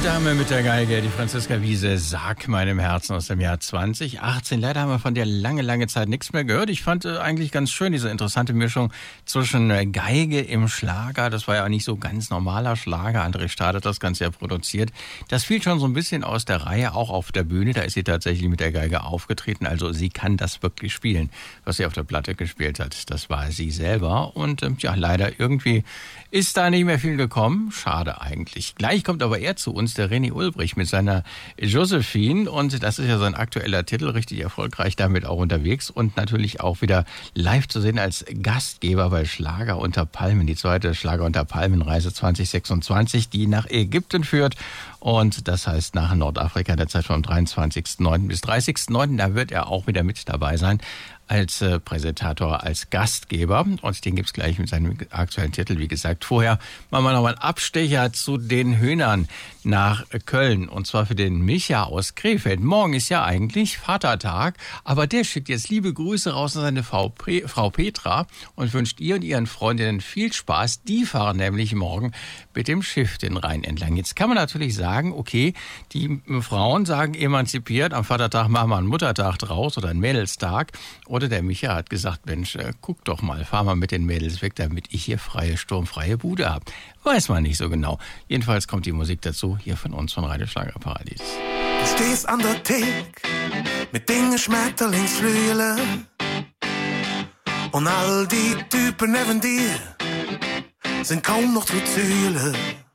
Dame mit der Geige, die Franziska Wiese, Sag meinem Herzen aus dem Jahr 2018. Leider haben wir von der lange Zeit nichts mehr gehört. Ich fand eigentlich ganz schön diese interessante Mischung zwischen Geige im Schlager. Das war ja auch nicht so ganz normaler Schlager. André Stahl hat das Ganze ja produziert. Das fiel schon so ein bisschen aus der Reihe, auch auf der Bühne. Da ist sie tatsächlich mit der Geige aufgetreten. Also sie kann das wirklich spielen. Was sie auf der Platte gespielt hat, das war sie selber. Und ja, leider irgendwie ist da nicht mehr viel gekommen. Schade eigentlich. Gleich kommt aber er zu uns, der René Ulbrich mit seiner Josephine. Und das ist ja sein aktueller Titel, richtig erfolgreich damit auch unterwegs. Und natürlich auch wieder live zu sehen als Gastgeber bei Schlager unter Palmen. Die zweite Schlager unter Palmen-Reise 2026, die nach Ägypten führt. Und das heißt nach Nordafrika in der Zeit vom 23.09. bis 30.09. Da wird er auch wieder mit dabei sein als Präsentator, als Gastgeber. Und den gibt's gleich mit seinem aktuellen Titel, wie gesagt. Vorher machen wir nochmal einen Abstecher zu den Hühnern nach Köln. Und zwar für den Micha aus Krefeld. Morgen ist ja eigentlich Vatertag, aber der schickt jetzt liebe Grüße raus an seine Frau Petra und wünscht ihr und ihren Freundinnen viel Spaß. Die fahren nämlich morgen mit dem Schiff den Rhein entlang. Jetzt kann man natürlich sagen, okay, die Frauen sagen emanzipiert, am Vatertag machen wir einen Muttertag draus oder einen Mädelstag. Oder der Micha hat gesagt, Mensch, guck doch mal, fahr mal mit den Mädels weg, damit ich hier sturmfreie Bude habe. Weiß man nicht so genau. Jedenfalls kommt die Musik dazu, hier von uns von Radio Schlagerparadies. Du stehst an der Theke mit Dingen Schmetterlingsflügel und all die Typen neben dir sind kaum noch zu zählen.